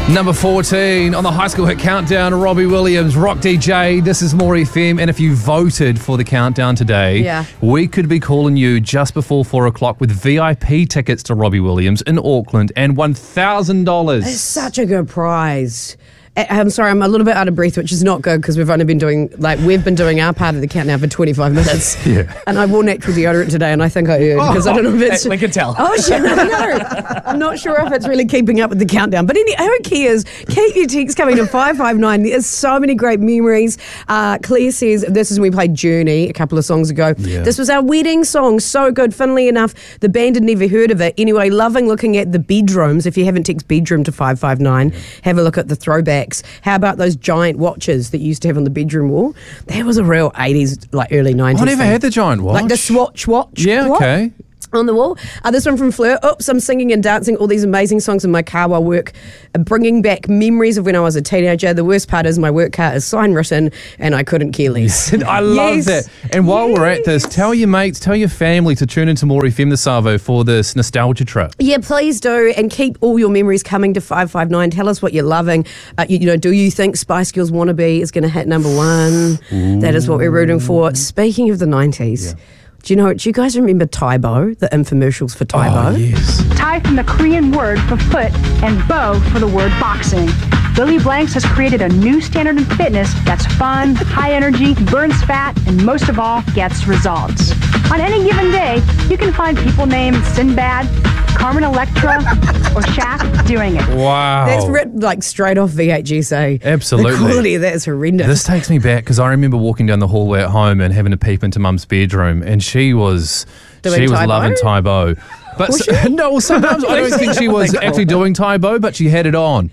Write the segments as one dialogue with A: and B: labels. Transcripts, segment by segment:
A: Number 14 on the High School Hit Countdown, Robbie Williams, Rock DJ. This is More FM. And if you voted for the countdown today, we could be calling you just before 4 o'clock with VIP tickets to Robbie Williams in Auckland and $1,000.
B: It's such a good prize. I'm sorry, I'm a little bit out of breath, which is not good because we've been doing our part of the countdown for 25 minutes. And I wore natural deodorant today, and I think I erred because I don't know if it's...
C: We can tell.
B: Oh, shit, no. I'm not sure if it's really keeping up with the countdown. But who cares? Keep your texts coming to 559. There's so many great memories. Claire says, this is when we played Journey a couple of songs ago. This was our wedding song. So good. Funnily enough, the band had never heard of it. Anyway, loving looking at the bedrooms. If you haven't texted bedroom to 559, have a look at the throwback. How about those giant watches that you used to have on the bedroom wall? That was a real 80s, like early 90s.
A: I never had the giant watch.
B: Like the Swatch watch.
A: Yeah, okay.
B: On the wall. This one from Fleur. Oops, I'm singing and dancing all these amazing songs in my car while work, bringing back memories of when I was a teenager. The worst part is my work car is sign written and I couldn't care less.
A: I love that. And while we're at this, tell your mates, tell your family to tune into More FM this Savo for this nostalgia trip.
B: Yeah, please do. And keep all your memories coming to 559. Tell us what you're loving. Do you think Spice Girls Wannabe is going to hit number one? Ooh. That is what we're rooting for. Speaking of the 90s, do you guys remember Taebo, the infomercials for Taebo?
A: Oh, yes.
D: Tai from the Korean word for foot and bo for the word boxing. Lily Blanks has created a new standard in fitness that's fun, high energy, burns fat, and most of all, gets results. On any given day, you can find people named Sinbad, Carmen Electra, or Shaq doing it.
A: Wow.
B: That's written like straight off VHS.
A: Absolutely.
B: The quality of that is horrendous.
A: This takes me back because I remember walking down the hallway at home and having a peep into Mum's bedroom, and she was loving Taebo. But sometimes I don't think she was actually doing Taebo, but she had it on.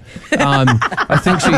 A: I think she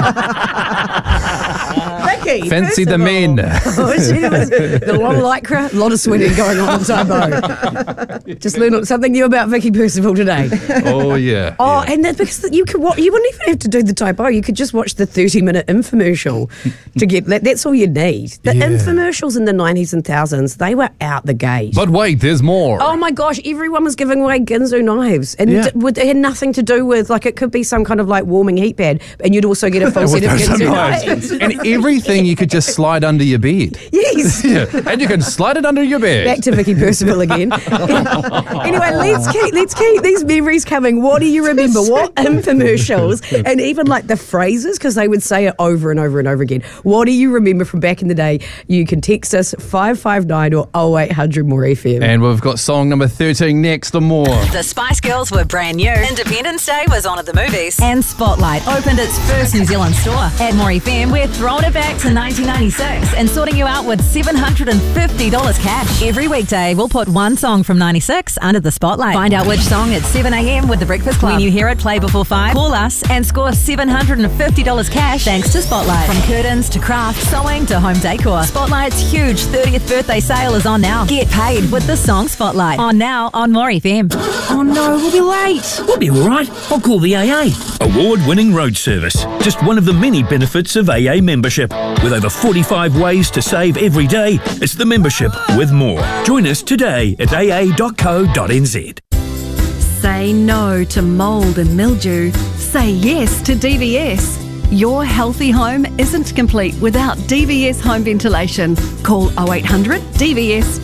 A: fancied the men.
B: The long lycra, a lot of sweating going on Taebo. Just learned something new about Vicky Percival today.
A: Oh, yeah.
B: Oh, and that's because you wouldn't even have to do the Taebo. You could just watch the 30-minute infomercial to get that. That's all you need. The infomercials in the 90s and 2000s, they were out the gate.
A: But wait, there's more.
B: Oh, my gosh. Everyone was giving away Ginsu knives. And it had nothing to do with, like, it could be some kind of, like, warming heat pad. And you'd also get a full set of Ginsu knives.
A: And everything you could just slide under your bed.
B: Yes.
A: And you can slide it under your bed.
B: Back to Vicky Percival again. Anyway, let's keep these memories coming. What do you remember? What infomercials? And even, like, the phrases, because they would say it over and over and over again. What do you remember from back in the day? You can text us 559 or 0800 More FM.
A: And we've got song number 13 next or more.
E: The Spice Girls were brand new. Independence Day was on at the movies. And Spotlight opened its first New Zealand store. At More FM, we're throwing it back to 1996 and sorting you out with $750 cash. Every weekday, we'll put one song from 96 under the spotlight. Find out which song at 7 a.m. with The Breakfast Club. When you hear it play before 5, call us and score $750 cash thanks to Spotlight. From curtains to craft, sewing to home decor, Spotlight's huge 30th birthday sale is on now. Get paid with the song Spotlight. On now on More FM.
B: Oh no, we'll be late.
F: We'll be all right. I'll call the AA. Award-winning road service. Just one of the many benefits of AA membership. With over 45 ways to save every day, it's the membership with more. Join us today at aa.co.nz.
G: Say no to mould and mildew. Say yes to DVS. Your healthy home isn't complete without DVS home ventilation. Call 0800 DVS